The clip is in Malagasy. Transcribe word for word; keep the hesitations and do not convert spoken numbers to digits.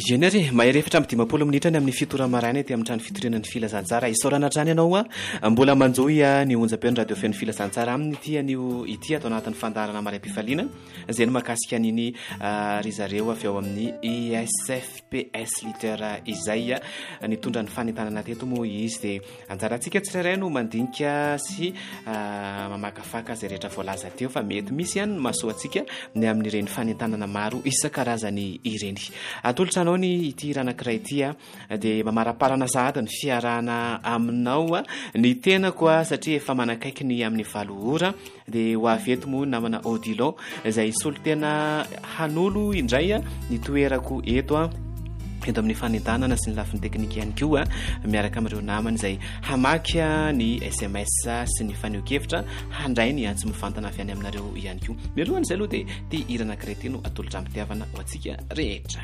Jenere mahery efatra amby dimampolo minitra ny amin'ny fito maraina ety amin'ny trano fitorenan'ny filazantsara isaorana trany ianao a mbola manjoya ny onjam-peno radio feno filazantsara aminy ity anio ity atao anatin'ny fandarana maraim-pifaliana izay no makasika an'iny ry zareo avy ao amin'ny I S F P S leader izay nitondra ny fanentanana teto moa izy dia anjarantsika tsirairay no mandinika sy mamakafaka izay rehetra voalaza teo fa mety misy ihany mahasoa antsika ny amin'ireny fanentanana maro isan-karazany ireny. Atolotra anao ny ity ranankiray ity a dia mamaraparana sahady ny fiarahana aminao a ny tenako a satria efa manakaiky ny amin'ny valo ora dia ho avy eto moa namana Odilon izay solo tena hanolo indray a ny toerako eto a eto amin'ny fanentanana sy ny lafiny teknika ihany koa miaraka amin'ireo namany izay hamaky ny S M S sy ny faneho-kevitra handray ny antsy mifantana avy any aminareo ihany koa. Mialohan'izay aloha dia ty iranankiray ity no atolotra amin'ny tiavana ho antsika rehetra.